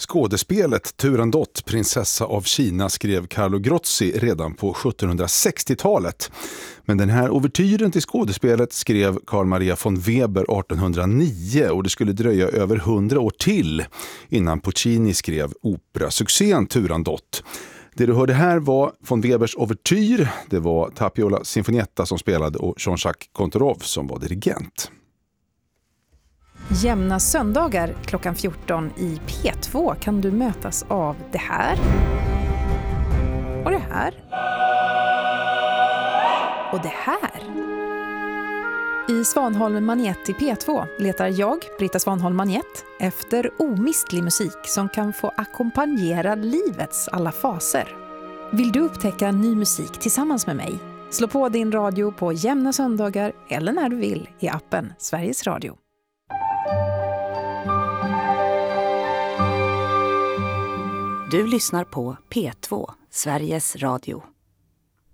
skådespelet Turandot, prinsessa av Kina, skrev Carlo Grozzi redan på 1760-talet. Men den här ouvertyren till skådespelet skrev Carl Maria von Weber 1809 och det skulle dröja över 100 år till innan Puccini skrev operasuccén Turandot. Det du hörde här var von Webers ouvertyr, det var Tapiola Sinfonietta som spelade och Jean-Jacques Contorov som var dirigent. Jämna söndagar klockan 14 i P2 kan du mötas av det här och det här och det här. I Svanholm Magnet i P2 letar jag, Britta Svanholm Magnet, efter omistlig musik som kan få ackompanjera livets alla faser. Vill du upptäcka ny musik tillsammans med mig? Slå på din radio på jämna söndagar eller när du vill i appen Sveriges Radio. Du lyssnar på P2, Sveriges Radio.